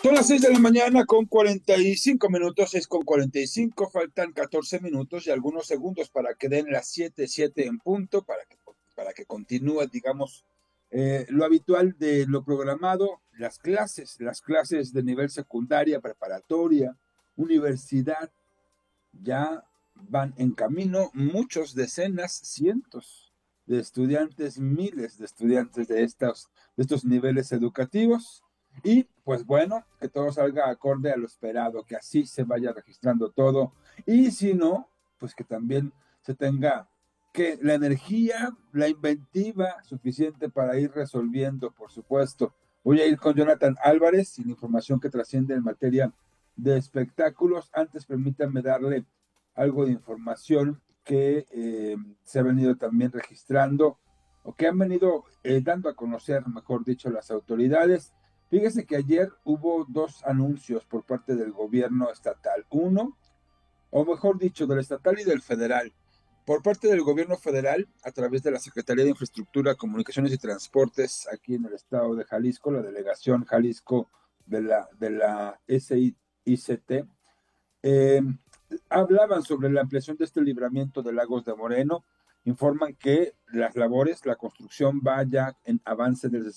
Son las 6 de la mañana con 45 minutos, 6:45, faltan 14 minutos y algunos segundos para que den las 7 en punto, para que continúe, digamos, lo habitual de lo programado, las clases de nivel secundaria, preparatoria, universidad, ya van en camino muchos, decenas, cientos de estudiantes, miles de estudiantes de estos niveles educativos. Y pues bueno, que todo salga acorde a lo esperado, que así se vaya registrando todo. Y si no, pues que también se tenga que la energía, la inventiva suficiente para ir resolviendo, por supuesto. Voy a ir con Jonathan Álvarez, sin información que trasciende en materia de espectáculos. Antes permítanme darle algo de información que se ha venido también registrando, o que han venido dando a conocer, mejor dicho, las autoridades. Fíjese que ayer hubo dos anuncios por parte del gobierno estatal. Uno, o mejor dicho, del estatal y del federal. Por parte del gobierno federal, a través de la Secretaría de Infraestructura, Comunicaciones y Transportes, aquí en el estado de Jalisco, la delegación Jalisco de la SICT, hablaban sobre la ampliación de este libramiento de Lagos de Moreno. Informan que las labores, la construcción va ya en avance del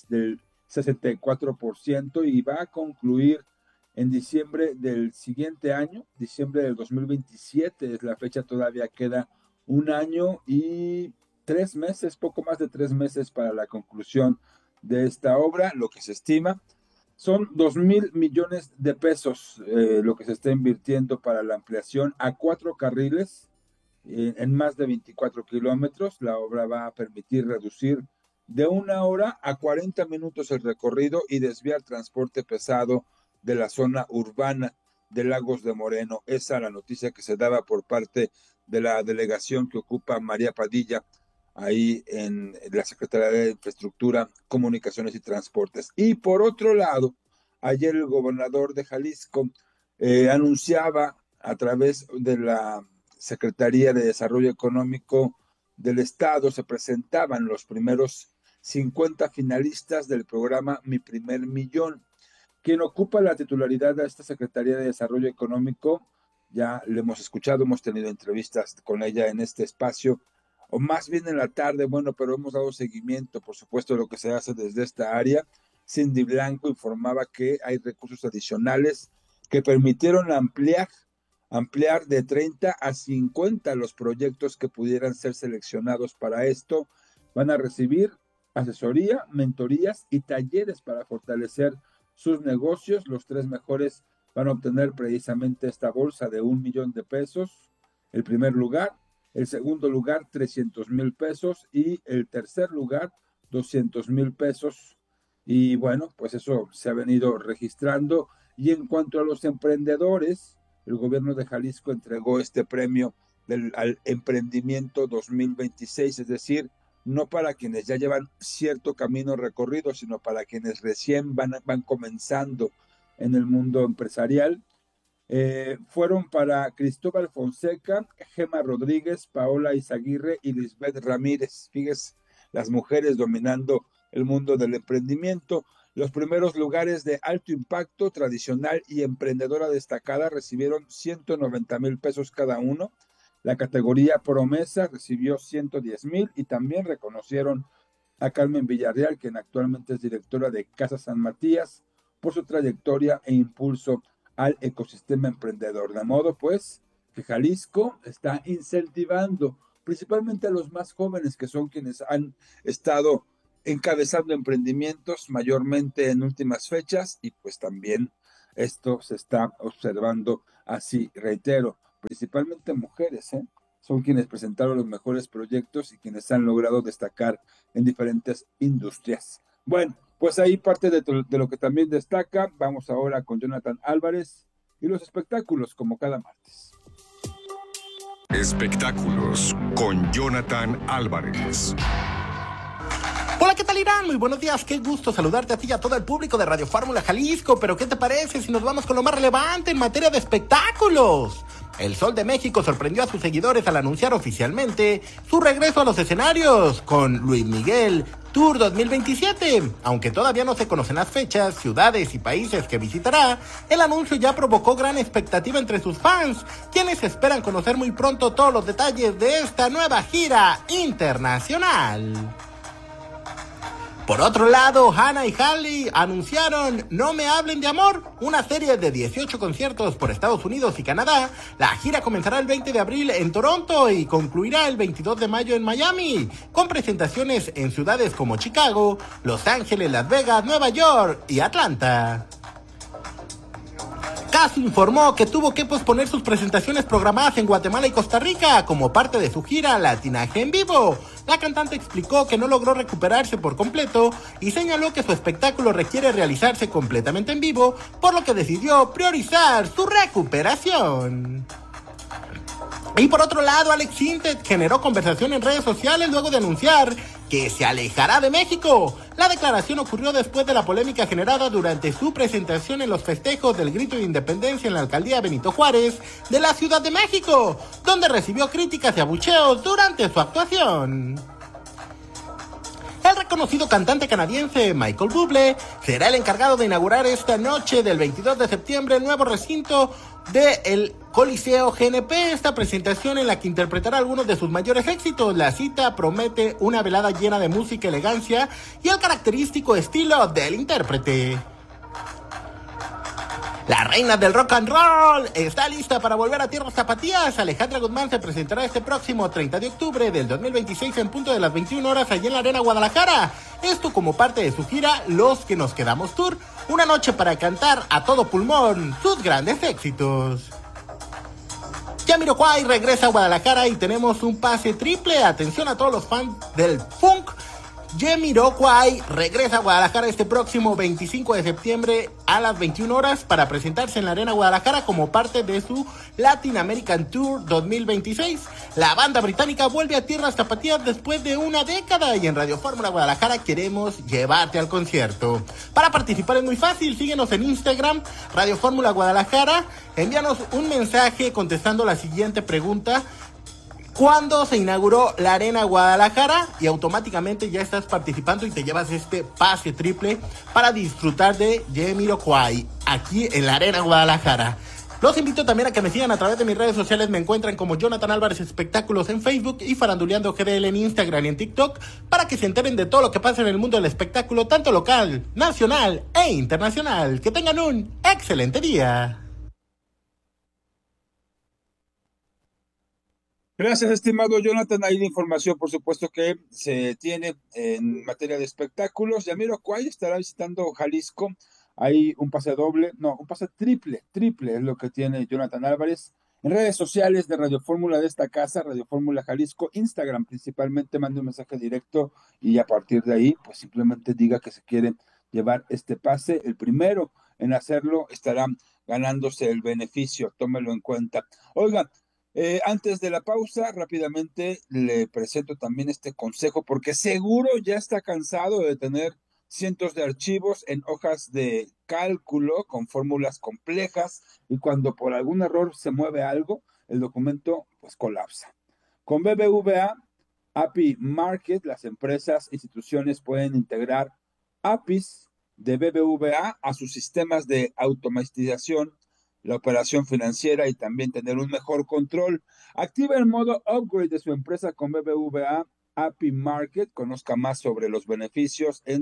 64% y va a concluir en diciembre del siguiente año, diciembre del 2027 es la fecha. Todavía queda un año y 3 meses, poco más de 3 meses para la conclusión de esta obra. Lo que se estima son 2,000 millones de pesos, lo que se está invirtiendo para la ampliación a 4 carriles en más de 24 kilómetros. La obra va a permitir reducir de 1 hora a 40 minutos el recorrido y desviar transporte pesado de la zona urbana de Lagos de Moreno. Esa es la noticia que se daba por parte de la delegación que ocupa María Padilla, ahí en la Secretaría de Infraestructura, Comunicaciones y Transportes. Y por otro lado, ayer el gobernador de Jalisco anunciaba a través de la Secretaría de Desarrollo Económico del Estado, se presentaban los primeros 50 finalistas del programa Mi Primer Millón. Quien ocupa la titularidad de esta Secretaría de Desarrollo Económico, ya le hemos escuchado, hemos tenido entrevistas con ella en este espacio, o más bien en la tarde, bueno, pero hemos dado seguimiento, por supuesto, a lo que se hace desde esta área. Cindy Blanco informaba que hay recursos adicionales que permitieron ampliar de 30 a 50 los proyectos que pudieran ser seleccionados para esto. Van a recibir asesoría, mentorías y talleres para fortalecer sus negocios. Los 3 mejores van a obtener precisamente esta bolsa de 1 millón de pesos. El primer lugar, el segundo lugar, 300,000 pesos y el tercer lugar, 200,000 pesos. Y bueno, pues eso se ha venido registrando. Y en cuanto a los emprendedores, el gobierno de Jalisco entregó este premio al emprendimiento 2026, es decir, no para quienes ya llevan cierto camino recorrido, sino para quienes recién van comenzando en el mundo empresarial. Fueron para Cristóbal Fonseca, Gema Rodríguez, Paola Izaguirre y Lisbeth Ramírez. Fíjense, las mujeres dominando el mundo del emprendimiento. Los primeros lugares de alto impacto, tradicional y emprendedora destacada recibieron 190,000 pesos cada uno. La categoría promesa recibió 110,000 y también reconocieron a Carmen Villarreal, quien actualmente es directora de Casa San Matías, por su trayectoria e impulso al ecosistema emprendedor. De modo pues que Jalisco está incentivando principalmente a los más jóvenes, que son quienes han estado encabezando emprendimientos mayormente en últimas fechas, y pues también esto se está observando así. Reitero, principalmente mujeres, son quienes presentaron los mejores proyectos y quienes han logrado destacar en diferentes industrias. Bueno, pues ahí parte de lo que también destaca. Vamos ahora con Jonathan Álvarez y los espectáculos, como cada martes. Espectáculos con Jonathan Álvarez. Hola, ¿qué tal, Irán? Muy buenos días, qué gusto saludarte a ti y a todo el público de Radio Fórmula Jalisco. Pero ¿qué te parece si nos vamos con lo más relevante en materia de espectáculos? El Sol de México sorprendió a sus seguidores al anunciar oficialmente su regreso a los escenarios con Luis Miguel, Tour 2027. Aunque todavía no se conocen las fechas, ciudades y países que visitará, el anuncio ya provocó gran expectativa entre sus fans, quienes esperan conocer muy pronto todos los detalles de esta nueva gira internacional. Por otro lado, Hannah y Hailey anunciaron No Me Hablen de Amor, una serie de 18 conciertos por Estados Unidos y Canadá. La gira comenzará el 20 de abril en Toronto y concluirá el 22 de mayo en Miami, con presentaciones en ciudades como Chicago, Los Ángeles, Las Vegas, Nueva York y Atlanta. Casu informó que tuvo que posponer sus presentaciones programadas en Guatemala y Costa Rica como parte de su gira Latinaje en Vivo. La cantante explicó que no logró recuperarse por completo y señaló que su espectáculo requiere realizarse completamente en vivo, por lo que decidió priorizar su recuperación. Y por otro lado, Alex Sintek generó conversación en redes sociales luego de anunciar que se alejará de México. La declaración ocurrió después de la polémica generada durante su presentación en los festejos del Grito de Independencia en la alcaldía Benito Juárez de la Ciudad de México, donde recibió críticas y abucheos durante su actuación. El reconocido cantante canadiense Michael Bublé será el encargado de inaugurar esta noche del 22 de septiembre el nuevo recinto del Coliseo GNP, esta presentación en la que interpretará algunos de sus mayores éxitos. La cita promete una velada llena de música, elegancia y el característico estilo del intérprete. La reina del rock and roll está lista para volver a tierras tapatías. Alejandra Guzmán se presentará este próximo 30 de octubre del 2026 en punto de las 21 horas allí en la Arena Guadalajara. Esto como parte de su gira Los que nos quedamos Tour, una noche para cantar a todo pulmón sus grandes éxitos. Jamiroquai regresa a Guadalajara y tenemos un pase triple. Atención a todos los fans del funk. Jamiroquai regresa a Guadalajara este próximo 25 de septiembre a las 21 horas para presentarse en la Arena Guadalajara como parte de su Latin American Tour 2026. La banda británica vuelve a tierras tapatías después de una década y en Radio Fórmula Guadalajara queremos llevarte al concierto. Para participar es muy fácil, síguenos en Instagram, Radio Fórmula Guadalajara, envíanos un mensaje contestando la siguiente pregunta: ¿cuándo se inauguró la Arena Guadalajara? Y automáticamente ya estás participando y te llevas este pase triple para disfrutar de Jamiroquai aquí en la Arena Guadalajara. Los invito también a que me sigan a través de mis redes sociales. Me encuentran como Jonathan Álvarez Espectáculos en Facebook y Faranduleando GDL en Instagram y en TikTok, para que se enteren de todo lo que pasa en el mundo del espectáculo, tanto local, nacional e internacional. Que tengan un excelente día. Gracias, estimado Jonathan. Ahí la información, por supuesto, que se tiene en materia de espectáculos. Jamiroquai estará visitando Jalisco. Hay un pase doble, no, un pase triple es lo que tiene Jonathan Álvarez. En redes sociales de Radio Fórmula de esta casa, Radio Fórmula Jalisco, Instagram principalmente, mande un mensaje directo y a partir de ahí, pues simplemente diga que se quiere llevar este pase. El primero en hacerlo estará ganándose el beneficio, tómelo en cuenta. Oigan, antes de la pausa, rápidamente le presento también este consejo, porque seguro ya está cansado de tener cientos de archivos en hojas de cálculo con fórmulas complejas y cuando por algún error se mueve algo, el documento pues colapsa. Con BBVA API Market, las empresas, instituciones pueden integrar APIs de BBVA a sus sistemas de automatización, la operación financiera y también tener un mejor control. Activa el modo upgrade de su empresa con BBVA API Market. Conozca más sobre los beneficios en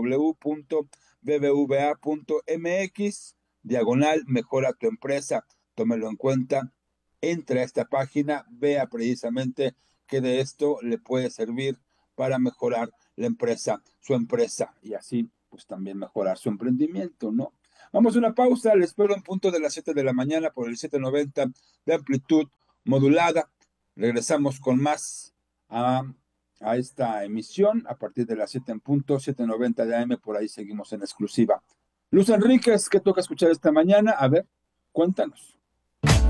www.bbva.mx/mejora tu empresa. Tómelo en cuenta. Entre a esta página, vea precisamente qué de esto le puede servir para mejorar la empresa, su empresa, y así pues también mejorar su emprendimiento, ¿no? Vamos a una pausa, les espero en punto de las 7 de la mañana por el 790 de amplitud modulada. Regresamos con más a esta emisión a partir de las 7 en punto, 790 de AM, por ahí seguimos en exclusiva. Luz Enríquez, ¿qué toca escuchar esta mañana? A ver, cuéntanos.